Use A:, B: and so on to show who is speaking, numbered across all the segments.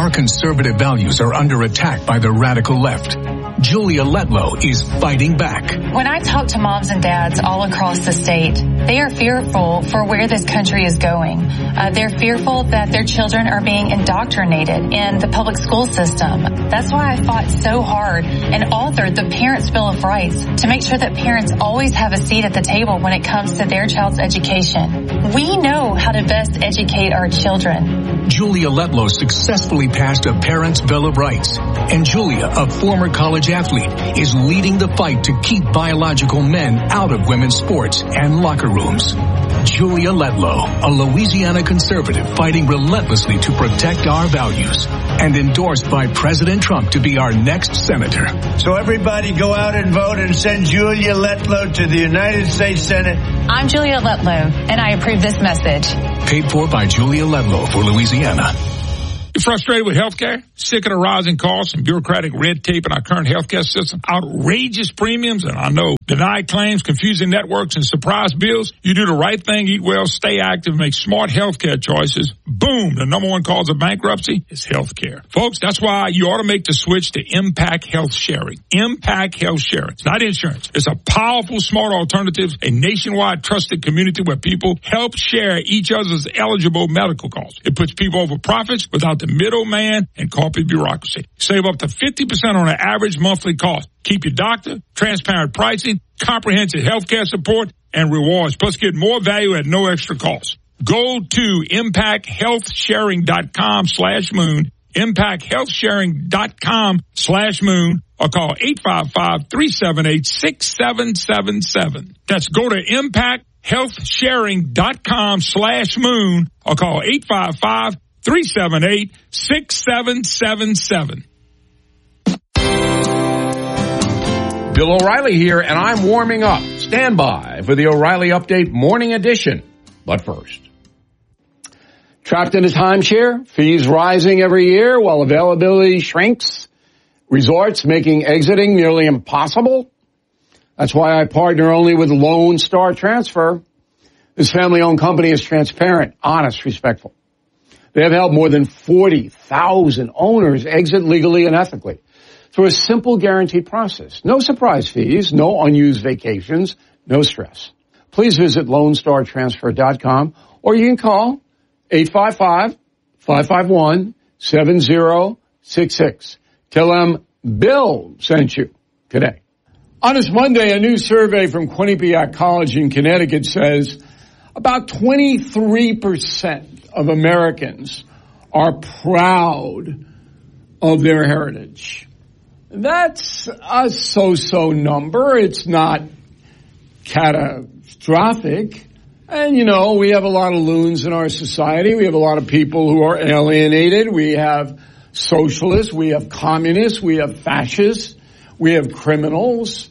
A: our conservative values are under attack by the radical left. Julia Letlow is fighting back.
B: When I talk to moms and dads all across the state, they are fearful for where this country is going. They're fearful that their children are being indoctrinated in the public school system. That's why I fought so hard and authored the Parents' Bill of Rights to make sure that parents always have a seat at the table when it comes to their child's education. We know how to best educate our children.
A: Julia Letlow successfully passed a Parents' Bill of Rights. And Julia, a former college athlete, is leading the fight to keep biological men out of women's sports and locker rooms. Julia Letlow, a Louisiana conservative fighting relentlessly to protect our values, and endorsed by President Trump to be our next senator.
C: So everybody go out and vote and send Julia Letlow to the United States Senate.
B: I'm Julia Letlow, and I approve this message.
A: Paid for by Julia Letlow for Louisiana.
D: You frustrated with healthcare? Sick of the rising costs and bureaucratic red tape in our current healthcare system? Outrageous premiums, and I know, denied claims, confusing networks, and surprise bills? You do the right thing, eat well, stay active, make smart healthcare choices. Boom! The number one cause of bankruptcy is healthcare. Folks, that's why you ought to make the switch to Impact Health Sharing. Impact Health Sharing. It's not insurance. It's a powerful, smart alternative, a nationwide trusted community where people help share each other's eligible medical costs. It puts people over profits without the middleman and corporate bureaucracy. Save up to 50% on an average monthly cost. Keep your doctor, transparent pricing, comprehensive healthcare support, and rewards. Plus, get more value at no extra cost. Go to impacthealthsharing.com/moon, impacthealthsharing.com/moon, or call 855-378-6777. That's go to impacthealthsharing.com/moon, or call 855-378-6777.
E: Bill O'Reilly here, and I'm warming up. Stand by for the O'Reilly Update Morning Edition. But first. Trapped in a timeshare, fees rising every year while availability shrinks, resorts making exiting nearly impossible. That's why I partner only with Lone Star Transfer. This family-owned company is transparent, honest, respectful. They have helped more than 40,000 owners exit legally and ethically through a simple guaranteed process. No surprise fees, no unused vacations, no stress. Please visit LoneStarTransfer.com, or you can call 855-551-7066. Tell them Bill sent you today. On this Monday, a new survey from Quinnipiac College in Connecticut says about 23% of Americans are proud of their heritage. That's a so-so number. It's not catastrophic. And, you know, we have a lot of loons in our society. We have a lot of people who are alienated. We have socialists. We have communists. We have fascists. We have criminals.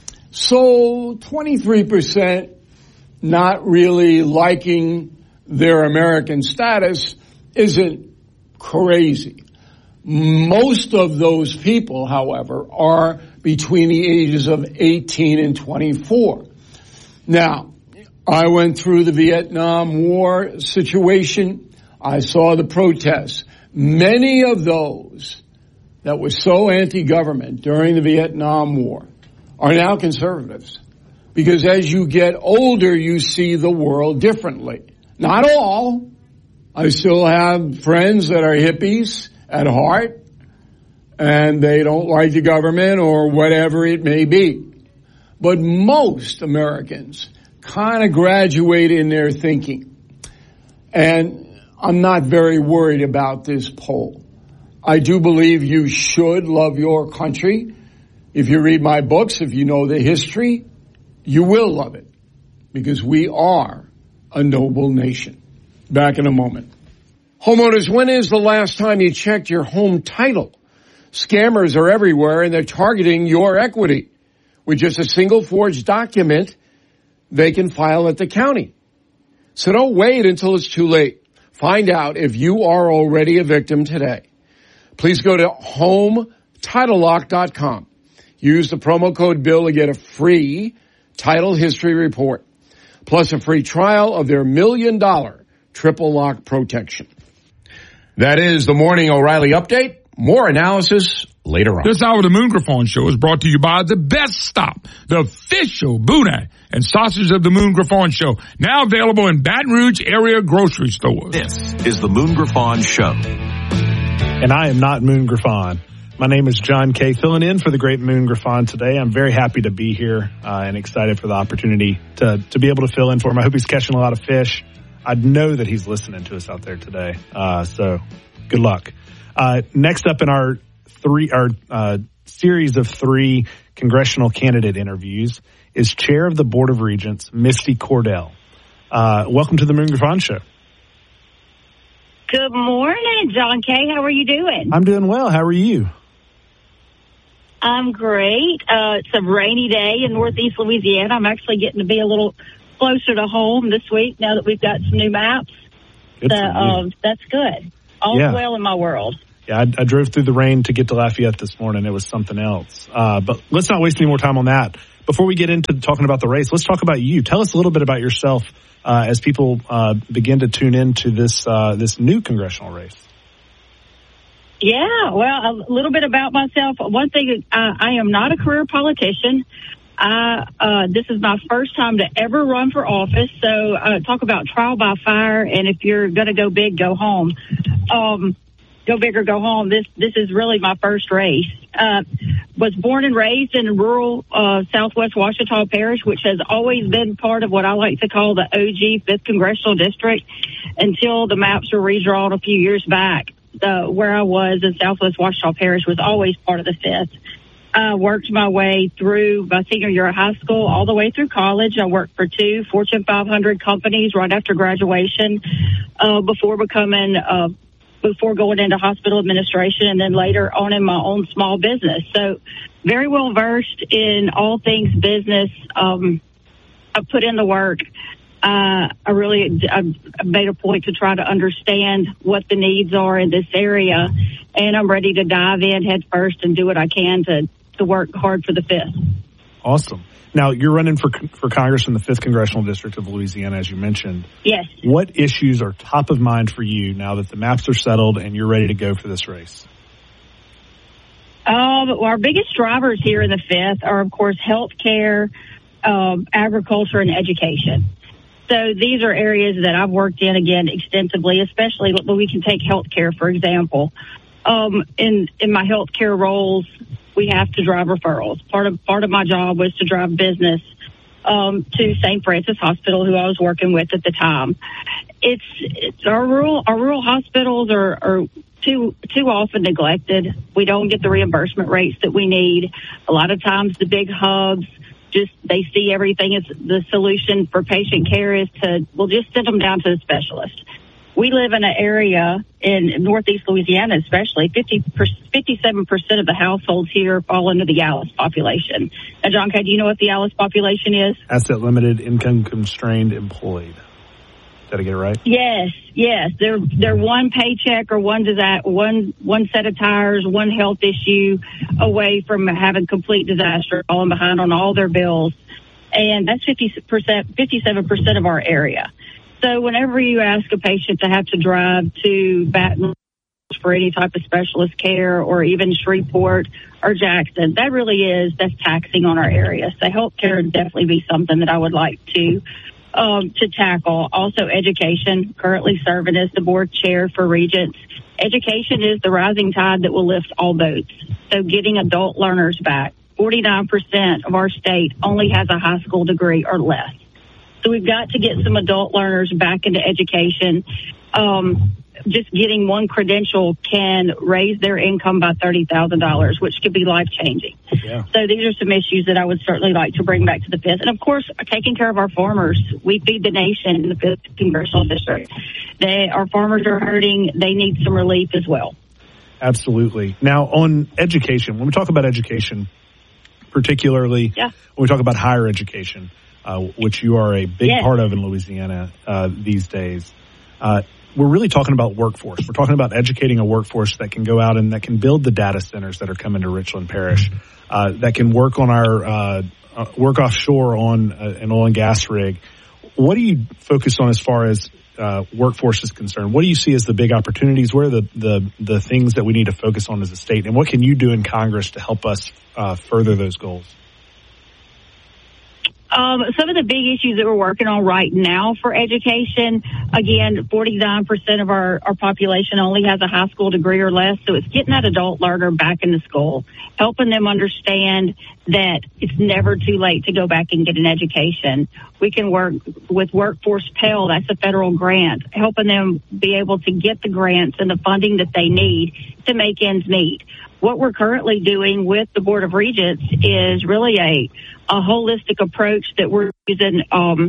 E: So 23% not really liking their American status isn't crazy. Most of those people, however, are between the ages of 18 and 24. Now, I went through the Vietnam War situation. I saw the protests. Many of those that were so anti-government during the Vietnam War are now conservatives. Because as you get older, you see the world differently. Not all. I still have friends that are hippies at heart, and they don't like the government or whatever it may be. But most Americans kind of graduate in their thinking. And I'm not very worried about this poll. I do believe you should love your country. If you read my books, if you know the history, you will love it, because we are a noble nation. Back in a moment. Homeowners, when is the last time you checked your home title? Scammers are everywhere, and they're targeting your equity. With just a single forged document, they can file at the county. So don't wait until it's too late. Find out if you are already a victim today. Please go to HomeTitleLock.com. Use the promo code BILL to get a free title history report, plus a free trial of their $1 million triple lock protection.
F: That is the Morning O'Reilly Update. More analysis later on.
D: This hour of the Moon Griffon Show is brought to you by The Best Stop, the official boudin and sausage of the Moon Griffon Show. Now available in Baton Rouge area grocery stores.
G: This is the Moon Griffon Show.
H: And I am not Moon Griffon. My name is John Kay, filling in for the great Moon Griffon today. I'm very happy to be here and excited for the opportunity to be able to fill in for him. I hope he's catching a lot of fish. I know that he's listening to us out there today. So good luck. Next up in our series of 3 congressional candidate interviews is Chair of the Board of Regents, Misty Cordell. Welcome to the Moon Griffon Show.
I: Good morning, John Kay. How are you doing?
H: I'm doing well. How are you?
I: I'm great. It's a rainy day in Northeast Louisiana. I'm actually getting to be a little closer to home this week now that we've got some new maps.
H: Good for you.
I: That's good. All's well in my world.
H: Yeah, I drove through the rain to get to Lafayette this morning. It was something else. But let's not waste any more time on that. Before we get into talking about the race, let's talk about you. Tell us a little bit about yourself as people begin to tune into this new congressional race.
I: Yeah, well, a little bit about myself. One thing, I am not a career politician. This is my first time to ever run for office. So talk about trial by fire. And if you're going to go big, go home. Go big or go home. This is really my first race. Was born and raised in rural southwest Ouachita Parish, which has always been part of what I like to call the OG 5th Congressional District until the maps were redrawn a few years back. Where I was in southwest Ouachita Parish was always part of the 5th. I worked my way through my senior year of high school all the way through college. I worked for 2 Fortune 500 companies right after graduation before going into hospital administration and then later on in my own small business. So very well versed in all things business. I put in the work. I made a point to try to understand what the needs are in this area, and I'm ready to dive in head first and do what I can to work hard for the 5th.
H: Awesome. Now, you're running for Congress in the 5th Congressional District of Louisiana, as you mentioned.
I: Yes.
H: What issues are top of mind for you now that the maps are settled and you're ready to go for this race?
I: Our biggest drivers here in the 5th are, of course, health care, agriculture, and education. So these are areas that I've worked in, again, extensively, especially we can take health care, for example. In my health care roles, we have to drive referrals. Part of my job was to drive business to St. Francis Hospital, who I was working with at the time. It's our rural hospitals are too often neglected. We don't get the reimbursement rates that we need. A lot of times the big hubs they see everything as the solution for patient care is just send them down to the specialist. We live in an area in Northeast Louisiana, especially 57% of the households here fall into the ALICE population. Now, John Kay, do you know what the ALICE population is?
H: Asset limited, income constrained, employed. Did I get it right?
I: Yes. They're one paycheck or one set of tires, one health issue away from having complete disaster, falling behind on all their bills. And that's 57% of our area. So whenever you ask a patient to have to drive to Baton Rouge for any type of specialist care or even Shreveport or Jackson, that's taxing on our area. So health care would definitely be something that I would like to tackle. Also education, currently serving as the board chair for Regents. Education is the rising tide that will lift all boats. So getting adult learners back. 49% of our state only has a high school degree or less. So we've got to get some adult learners back into education. Just getting one credential can raise their income by $30,000, which could be life-changing.
H: Yeah.
I: So these are some issues that I would certainly like to bring back to the 5th. And, of course, taking care of our farmers. We feed the nation in the 5th Congressional District. Our farmers are hurting. They need some relief as well.
H: Absolutely. Now, on education, when we talk about education, particularly when we talk about higher education, which you are a big part of in Louisiana these days, we're really talking about workforce. We're talking about educating a workforce that can go out and that can build the data centers that are coming to Richland Parish, that can work on our work offshore on an oil and gas rig. What do you focus on as far as workforce is concerned, what do you see as the big opportunities? What are the things that we need to focus on as a state? And what can you do in Congress to help us further those goals?
I: Some of the big issues that we're working on right now for education, again, 49% of our population only has a high school degree or less, so it's getting that adult learner back into school, helping them understand that it's never too late to go back and get an education. We can work with Workforce Pell, that's a federal grant, helping them be able to get the grants and the funding that they need to make ends meet. What we're currently doing with the Board of Regents is really a holistic approach that we're using.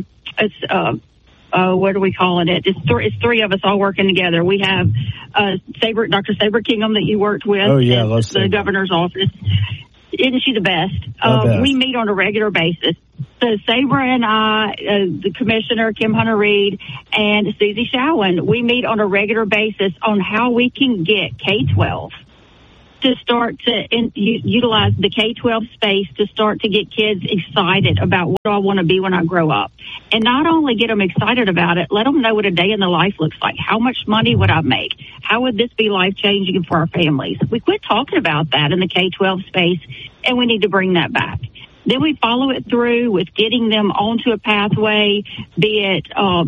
I: What are we calling it? It's three of us all working together. We have Dr. Sabre Kingham that you worked with.
H: Oh, yeah,
I: at the governor's office. Isn't she the best? We meet on a regular basis. So Sabre and I, the commissioner, Kim Hunter-Reid, and Susie Showen, we meet on a regular basis on how we can get K-12 to start to utilize the K-12 space to start to get kids excited about what do I want to be when I grow up. And not only get them excited about it, let them know what a day in the life looks like. How much money would I make? How would this be life-changing for our families? We quit talking about that in the K-12 space, and we need to bring that back. Then we follow it through with getting them onto a pathway, be it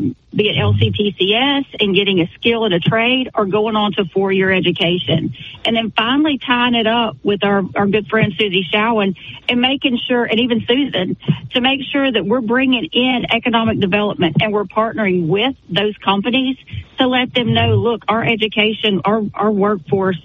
I: LCTCS and getting a skill and a trade, or going on to 4-year education. And then finally tying it up with our good friend Susie Showen and making sure, and even Susan, to make sure that we're bringing in economic development and we're partnering with those companies to let them know, look, our education, our workforce,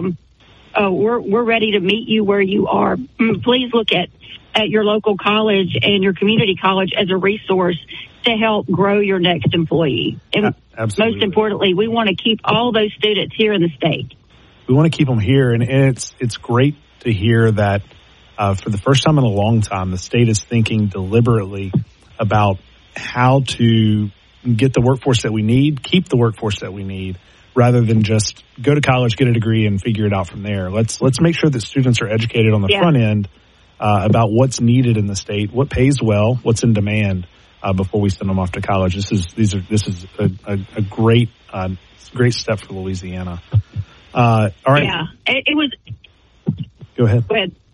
I: we're ready to meet you where you are. Please look at your local college and your community college as a resource to help grow your next employee. And most importantly, we want to keep all those students here in the state.
H: We want to keep them here, and it's great to hear that for the first time in a long time, the state is thinking deliberately about how to get the workforce that we need, keep the workforce that we need, rather than just go to college, get a degree, and figure it out from there. Let's make sure that students are educated on the front end about what's needed in the state, what pays well, what's in demand before we send them off to college. This is a great step for Louisiana. All right.
I: Yeah, it was.
H: Go ahead.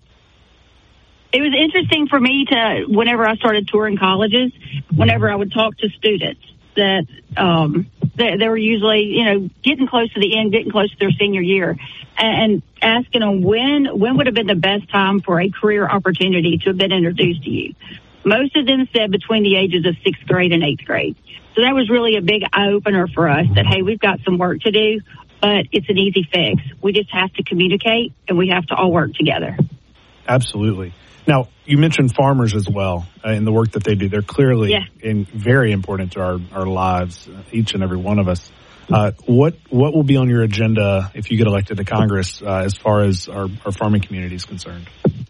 I: It was interesting for me to, whenever I started touring colleges, whenever I would talk to students that they were usually, getting close to the end, getting close to their senior year, and asking them when would have been the best time for a career opportunity to have been introduced to you. Most of them said between the ages of 6th grade and 8th grade. So that was really a big eye-opener for us that, hey, we've got some work to do, but it's an easy fix. We just have to communicate, and we have to all work together. Absolutely.
H: Now, you mentioned farmers as well in the work that they do. They're clearly very important to our lives, each and every one of us. What will be on your agenda if you get elected to Congress as far as our farming community is concerned?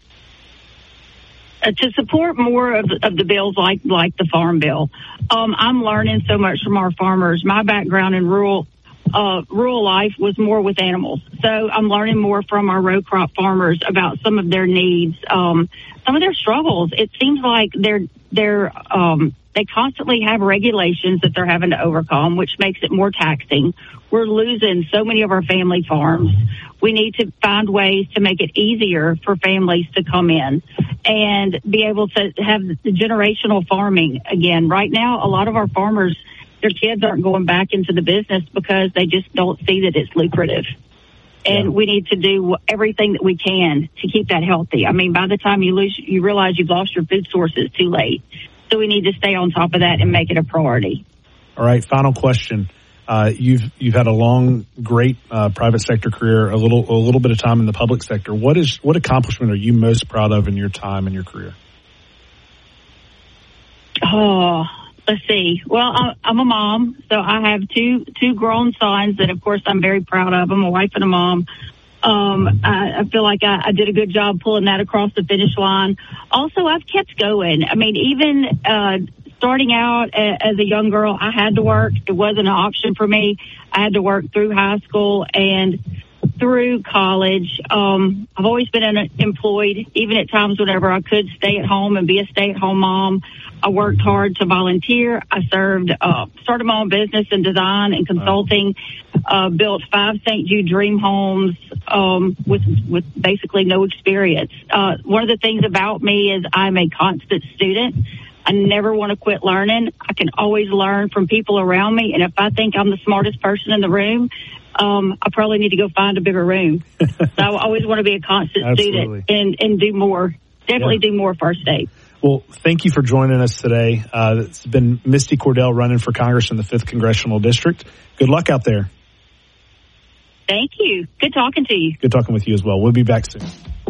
I: To support more of the bills like the Farm Bill. I'm learning so much from our farmers. My background in rural life was more with animals. So I'm learning more from our row crop farmers about some of their needs, some of their struggles. It seems like they constantly have regulations that they're having to overcome, which makes it more taxing. We're losing so many of our family farms. We need to find ways to make it easier for families to come in and be able to have the generational farming again. Right now, a lot of our farmers, their kids aren't going back into the business because they just don't see that it's lucrative. And we need to do everything that we can to keep that healthy. I mean, by the time you realize you've lost your food source, it's too late. So we need to stay on top of that and make it a priority.
H: All right, final question. You've had a long, great private sector career, a little bit of time in the public sector. What accomplishment are you most proud of in your time and your career?
I: Oh, let's see. Well, I'm a mom, so I have two grown sons that, of course, I'm very proud of. I'm a wife and a mom. I feel like I did a good job pulling that across the finish line. Also, I've kept going. I mean, even starting out as a young girl, I had to work. It wasn't an option for me. I had to work through high school, and through college. I've always been employed, even at times whenever I could stay at home and be a stay-at-home mom. I worked hard to volunteer. I started my own business in design and consulting, built 5 St. Jude dream homes with basically no experience. One of the things about me is I'm a constant student. I never want to quit learning. I can always learn from people around me. And if I think I'm the smartest person in the room, I probably need to go find a bigger room. So I always want to be a constant student and do more. Definitely do more for our state.
H: Well, thank you for joining us today. It's been Misty Cordell running for Congress in the 5th Congressional District. Good luck out there.
I: Thank you. Good talking to you.
H: Good talking with you as well. We'll be back soon.